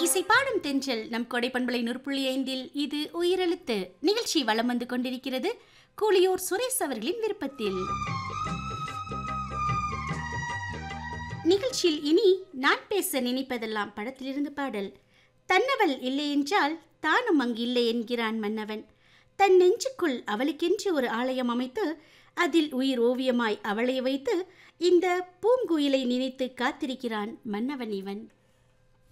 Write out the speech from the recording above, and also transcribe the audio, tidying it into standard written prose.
இசை பாடும் தென்றல் நம் கொடை பண்பலை 100.5 இது உயிரெழுத்து நிகழ்ச்சி வலம் வந்து கொண்டிருக்கிறது. கூலியூர் சுரேஷ் அவர்களின் விருப்பத்தில் நிகழ்ச்சியில் இனி நான் பேச நினைப்பதெல்லாம் படத்திலிருந்து பாடல். தன்னவள் இல்லை என்றால் தானும் அங்கு இல்லை என்கிறான் மன்னவன். தன் நெஞ்சுக்குள் அவளுக்கென்று ஒரு ஆலயம் அமைத்து அதில் உயிர் ஓவியமாய் அவளை வைத்து இந்த பூங்குயிலை நினைத்து காத்திருக்கிறான் மன்னவன் இவன்.